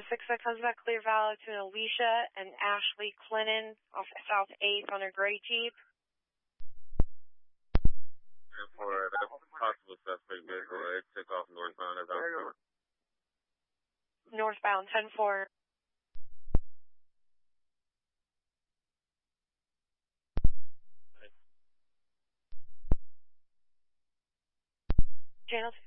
6 that comes back Clear Valley between Alicia and Ashley Clinton off South 8th on a gray Jeep. For that possible suspect vehicle, it took off northbound as I was northbound 10-4. Channel 2.